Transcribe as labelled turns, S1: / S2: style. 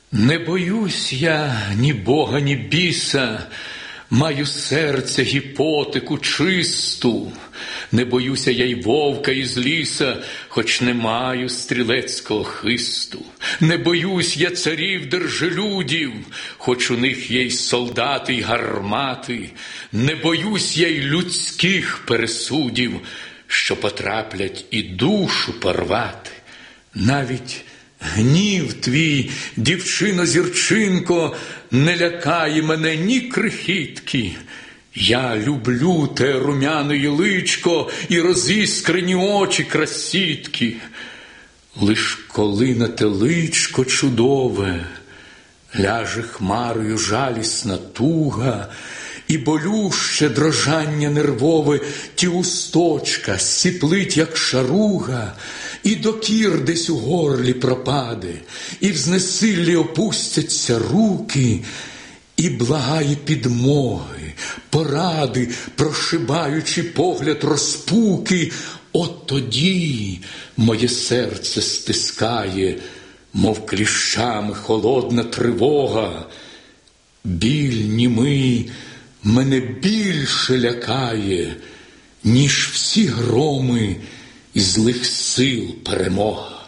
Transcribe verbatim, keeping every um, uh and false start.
S1: Не боюсь я ні Бога, ні біса, маю серце гіпотеку чисту. Не боюся я й вовка із ліса, хоч не маю стрілецького хисту. Не боюсь я царів держелюдів, хоч у них є й солдати, й гармати. Не боюсь я й людських пересудів, що потраплять і душу порвати. Навіть гнів твій, дівчино-зірчинко, не лякає мене ні крихітки. Я люблю те румяне личко і розіскрені очі красітки. Лиш коли на те личко чудове ляже хмарою жалісна туга, і болюще дрожання нервове ті усточка сіплить, як шаруга, і докір десь у горлі пропаде, і в знесиллі опустяться руки, і благає підмоги, поради, прошибаючи погляд розпуки. От тоді моє серце стискає, мов кліщами холодна тривога. Біль німий мене більше лякає, ніж всі громи і злих сил перемога.